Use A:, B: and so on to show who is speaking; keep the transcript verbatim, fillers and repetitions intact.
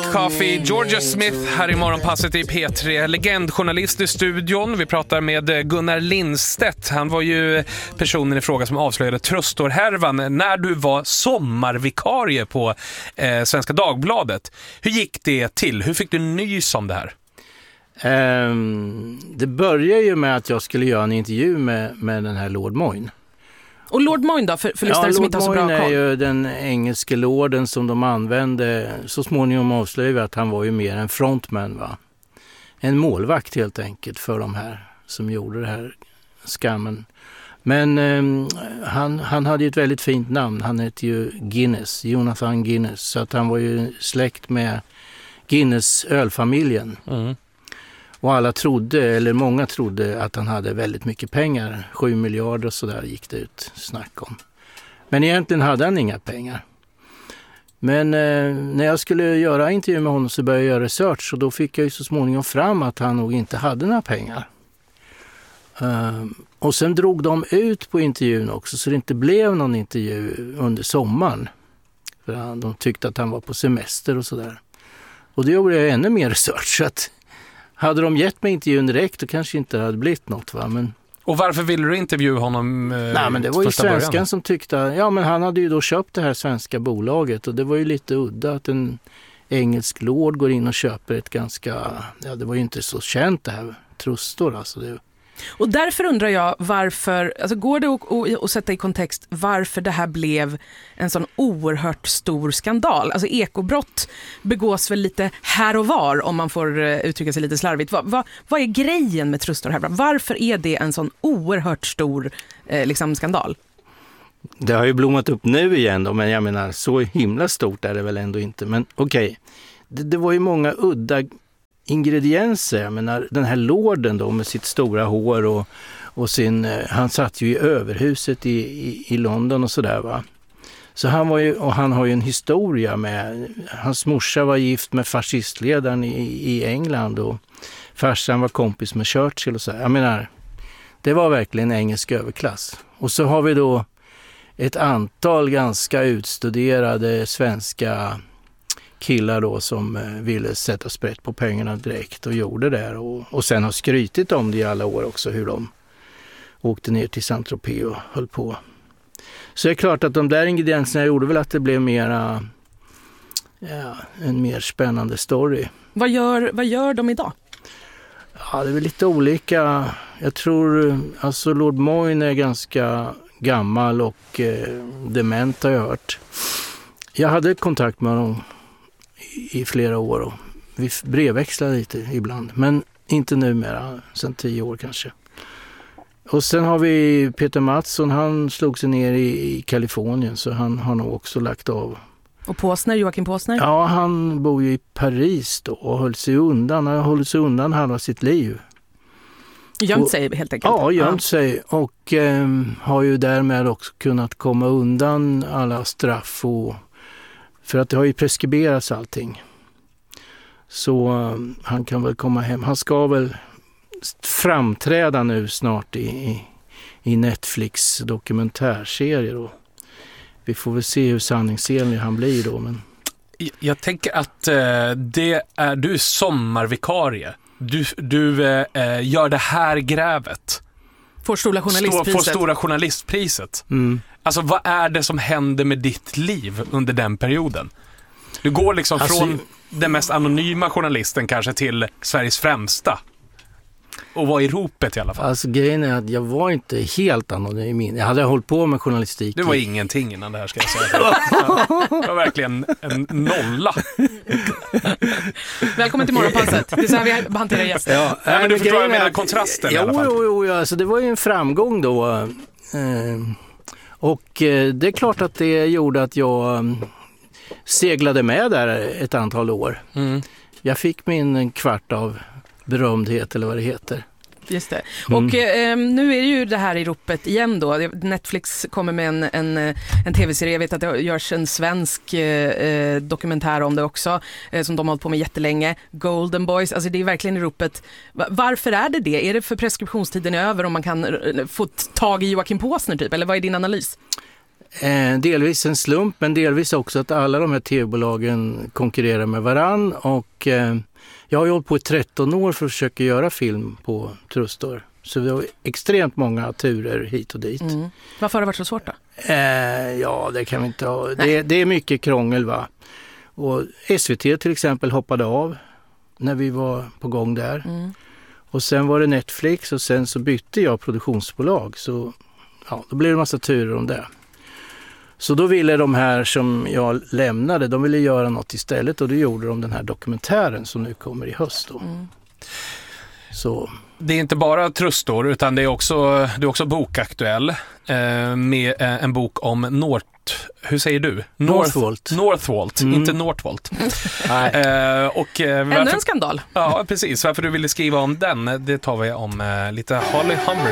A: Black Coffee, Georgia Smith här i morgonpasset i P tre. Legendjournalist i studion. Vi pratar med Gunnar Lindstedt. Han var ju personen i fråga som avslöjade Tröstorhärvan när du var sommarvikarie på eh, Svenska Dagbladet. Hur gick det till? Hur fick du nys om det här?
B: Um, det började ju med att jag skulle göra en intervju med, med den här Lord Moyne.
C: Och Lord Moyne då, för, för lyssnare ja, som inte har så bra koll?
B: Lord Moyne är ju den engelske lorden som de använde. Så småningom avslöjade att han var ju mer en frontman, va? En målvakt helt enkelt för de här som gjorde det här skammen. Men um, han, han hade ju ett väldigt fint namn. Han hette ju Guinness, Jonathan Guinness. Så att han var ju släkt med Guinness ölfamiljen. Mm. Och alla trodde, eller många trodde att han hade väldigt mycket pengar. Sju miljarder och sådär gick det ut snack om. Men egentligen hade han inga pengar. Men eh, när jag skulle göra intervju med honom så började jag göra research. Och då fick jag ju så småningom fram att han nog inte hade några pengar. Uh, och sen drog de ut på intervjun också så det inte blev någon intervju under sommaren. För han, de tyckte att han var på semester och sådär. Och då gjorde jag ännu mer research så att hade de gett mig intervjun direkt då kanske inte hade blivit något, va? Men
A: och varför ville du intervjua honom? Eh,
B: Nej, men det var ju svenskan början som tyckte, ja men han hade ju då köpt det här svenska bolaget och det var ju lite udda att en engelsk lord går in och köper ett ganska, ja det var ju inte så känt det här Trustor alltså det.
C: Och därför undrar jag varför, alltså går det att, att sätta i kontext varför det här blev en sån oerhört stor skandal? Alltså ekobrott begås väl lite här och var om man får uttrycka sig lite slarvigt. Vad, vad, vad är grejen med Trustorhärvan? Varför är det en sån oerhört stor eh, liksom skandal?
B: Det har ju blommat upp nu igen då, men jag menar så himla stort är det väl ändå inte. Men okej, okay. det, det var ju många udda ingredienser. Jag menar, den här lorden då med sitt stora hår och, och sin, han satt ju i överhuset i, i, i London och sådär, va. Så han var ju, och han har ju en historia med, hans morsa var gift med fascistledaren i, i England och farsan var kompis med Churchill och så. Jag menar, det var verkligen engelsk överklass. Och så har vi då ett antal ganska utstuderade svenska killar då som ville sätta sprätt på pengarna direkt och gjorde det och, och sen har skrytit om det i alla år också hur de åkte ner till Saint-Tropez och höll på. Så det är klart att de där ingredienserna gjorde väl att det blev mera, ja, en mer spännande story.
C: Vad gör, vad gör de idag?
B: Ja, det är väl lite olika. Jag tror alltså Lord Moyne är ganska gammal och eh, dement har jag hört. Jag hade kontakt med honom i flera år och vi brevväxlar lite ibland, men inte numera, sedan tio år kanske. Och sen har vi Peter Mattsson, han slog sig ner i, i Kalifornien så han har nog också lagt av.
C: Och Påsner, Joakim Påsner?
B: Ja, han bor ju i Paris då och höll sig undan, han har hållit sig undan halva sitt liv.
C: Gömt sig helt enkelt?
B: Ja, gömt ja. sig och eh, har ju därmed också kunnat komma undan alla straff och för att det har ju preskriberats allting. Så um, han kan väl komma hem. Han ska väl framträda nu snart i, i, i Netflix dokumentärserier. Och vi får väl se hur sanningsenlig han blir då. Men
A: jag, jag tänker att eh, det är, du är sommarvikarie. Du, du eh, gör det här grävet.
C: Får stora journalistpriset.
A: Får stora journalistpriset.
B: Mm.
A: Alltså vad är det som händer med ditt liv under den perioden? Du går liksom alltså, från den mest anonyma journalisten kanske till Sveriges främsta. Och var i ropet i alla fall.
B: Alltså grejen är att jag var inte helt anonym. Jag hade hållit på med journalistik.
A: Det var ingenting innan det här ska jag säga. Det var verkligen en nolla.
C: Välkommen till morgonpasset. Det är så här vi hanterar gäster.
B: Ja,
A: Nej, men du förstår jag menar kontrasten
B: jo,
A: i alla fall.
B: Jo, jo, jo, alltså det var ju en framgång då. Eh, och eh, det är klart att det gjorde att jag eh, seglade med där ett antal år. Mm. Jag fick min kvart av berömdhet eller vad det heter.
C: Just det. Mm. Och eh, nu är det ju det här i ropet igen då. Netflix kommer med en, en, en tv-serie. Jag vet att det görs en svensk eh, dokumentär om det också eh, som de har hållit på med jättelänge. Golden Boys, alltså det är verkligen i ropet. Varför är det det? Är det för preskriptionstiden är över om man kan få tag i Joakim Påsner typ? Eller vad är din analys?
B: Eh, delvis en slump, men delvis också att alla de här tv-bolagen konkurrerar med varann. Och eh, jag har ju hållit på i tretton år för att försöka göra film på Trustor. Så det var extremt många turer hit och dit.
C: Mm. Varför har det varit så svårt då?
B: Eh, ja, det kan vi inte ha. Det, det är mycket krångel, va. Och S V T till exempel hoppade av när vi var på gång där. Mm. Och sen var det Netflix och sen så bytte jag produktionsbolag. Så ja, då blev det en massa turer om det. Så då ville de här som jag lämnade, de ville göra något istället och då gjorde de den här dokumentären som nu kommer i höst då. Mm. Så...
A: Det är inte bara Trustor utan det är också, det är också bokaktuell eh, med eh, en bok om North, hur säger du?
B: Northvolt.
A: Northvolt, mm. inte Northvolt.
B: Nej.
A: Eh, och, eh,
C: Ännu en skandal.
A: Ja, precis. Varför du ville skriva om den, det tar vi om eh, lite Holly Humber.